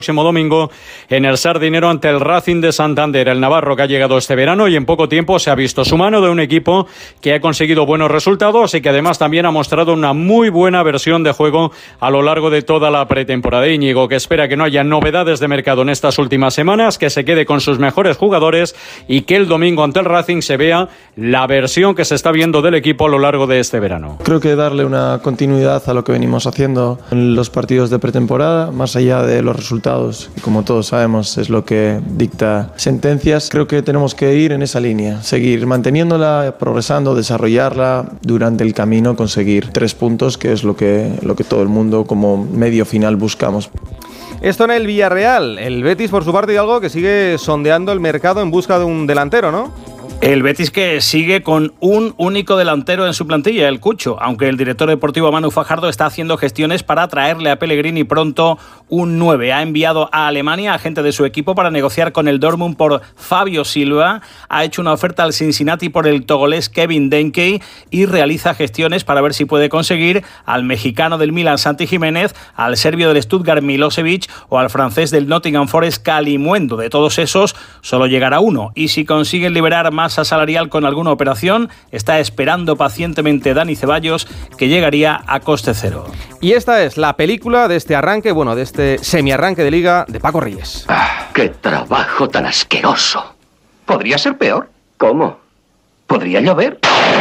próximo domingo en el Sardinero ante el Racing de Santander. El navarro que ha llegado este verano y en poco tiempo se ha visto su mano de un equipo que ha conseguido buenos resultados y que además también ha mostrado una muy buena versión de juego a lo largo de toda la pretemporada. Íñigo, que espera que no haya novedades de mercado en estas últimas semanas, que se quede con sus mejores jugadores y que el domingo ante el Racing se vea la versión que se está viendo del equipo a lo largo de este verano. Creo que darle una continuidad a lo que venimos haciendo en los partidos de pretemporada, más allá de los resultados, y como todos sabemos es lo que dicta sentencias. Creo que tenemos que ir en esa línea, seguir manteniéndola, progresando, desarrollarla, durante el camino conseguir 3 puntos, que es lo que todo el mundo como medio final buscamos. Esto en el Villarreal. El Betis, por su parte, Hidalgo, que sigue sondeando el mercado en busca de un delantero, ¿no? El Betis que sigue con un único delantero en su plantilla, el Cucho, aunque el director deportivo Manu Fajardo está haciendo gestiones para traerle a Pellegrini pronto un 9. Ha enviado a Alemania a gente de su equipo para negociar con el Dortmund por Fabio Silva, ha hecho una oferta al Cincinnati por el togolés Kevin Denke y realiza gestiones para ver si puede conseguir al mexicano del Milan Santi Jiménez, al serbio del Stuttgart Milosevic o al francés del Nottingham Forest Kalimuendo. De todos esos solo llegará uno, y si consiguen liberar más salarial con alguna operación, está esperando pacientemente Dani Ceballos, que llegaría a coste cero. Y esta es la película de este arranque, de este semiarranque de Liga de Paco Reyes. ¡Qué trabajo tan asqueroso! ¿Podría ser peor? ¿Cómo? ¿Podría llover?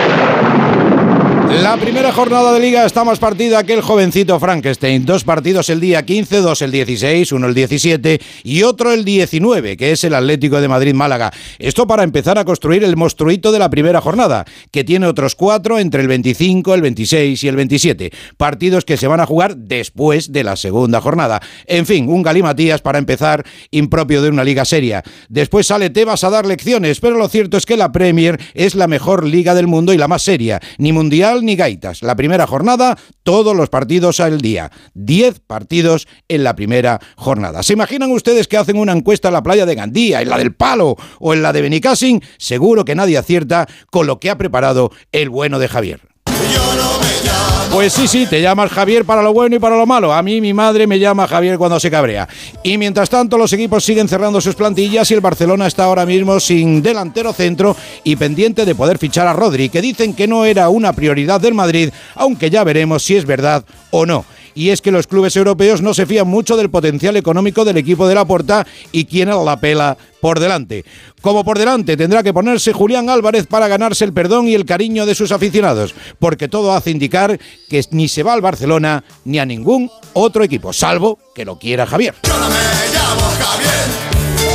La primera jornada de Liga está más partida que el jovencito Frankenstein. 2 partidos el día 15, 2 el 16, uno el 17 y otro el 19, que es el Atlético de Madrid-Málaga. Esto para empezar a construir el monstruito de la primera jornada, que tiene otros 4 entre el 25, el 26 y el 27. Partidos que se van a jugar después de la segunda jornada. En fin, un galimatías para empezar, impropio de una liga seria. Después sale Tebas a dar lecciones, pero lo cierto es que la Premier es la mejor liga del mundo y la más seria. Ni mundial ni gaitas. La primera jornada, todos los partidos al día. 10 partidos en la primera jornada. ¿Se imaginan ustedes que hacen una encuesta en la playa de Gandía, en la del Palo o en la de Benicàssim? Seguro que nadie acierta con lo que ha preparado el bueno de Javier. Pues sí, te llamas Javier para lo bueno y para lo malo. A mí mi madre me llama Javier cuando se cabrea. Y mientras tanto los equipos siguen cerrando sus plantillas y el Barcelona está ahora mismo sin delantero centro y pendiente de poder fichar a Rodri, que dicen que no era una prioridad del Madrid, aunque ya veremos si es verdad o no. Y es que los clubes europeos no se fían mucho del potencial económico del equipo de Laporta y quieren la pela por delante. Como por delante tendrá que ponerse Julián Álvarez para ganarse el perdón y el cariño de sus aficionados, porque todo hace indicar que ni se va al Barcelona ni a ningún otro equipo, salvo que lo quiera Javier. Yo no me llamo Javier.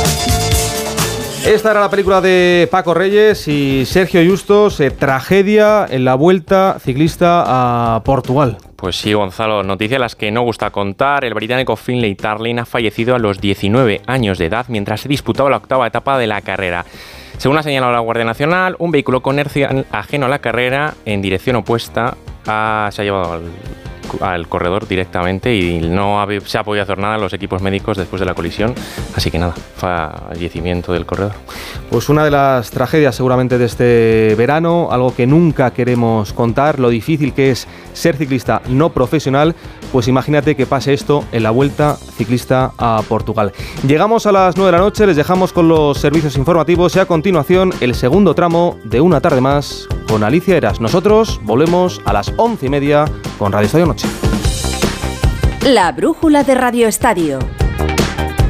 Esta era la película de Paco Reyes y Sergio Justos, tragedia en la Vuelta Ciclista a Portugal. Pues sí, Gonzalo, noticia de las que no gusta contar. El británico Finlay Tarling ha fallecido a los 19 años de edad mientras se disputaba la octava etapa de la carrera. Según ha señalado la Guardia Nacional, un vehículo con inercia ajeno a la carrera en dirección opuesta se ha llevado al corredor directamente y no se ha podido hacer nada a los equipos médicos después de la colisión, así que nada, fallecimiento del corredor. Pues una de las tragedias seguramente de este verano, algo que nunca queremos contar, lo difícil que es ser ciclista no profesional, pues imagínate que pase esto en la Vuelta Ciclista a Portugal. Llegamos a las 9 de la noche, les dejamos con los servicios informativos y a continuación el segundo tramo de Una tarde más con Alicia Eras. Nosotros volvemos a las 11:30 con Radio Estadio Noche. La brújula de Radio Estadio.